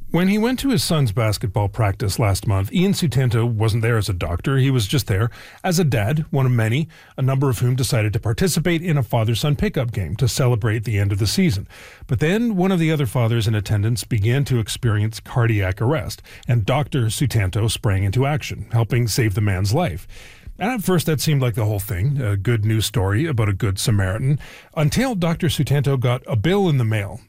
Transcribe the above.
When he went to his son's basketball practice last month, Ian Sutanto wasn't there as a doctor. He was just there as a dad, one of many, a number of whom decided to participate in a father-son pickup game to celebrate the end of the season. But then one of the other fathers in attendance began to experience cardiac arrest, and Dr. Sutanto sprang into action, helping save the man's life. And at first that seemed like the whole thing, a good news story about a good Samaritan, until Dr. Sutanto got a bill in the mail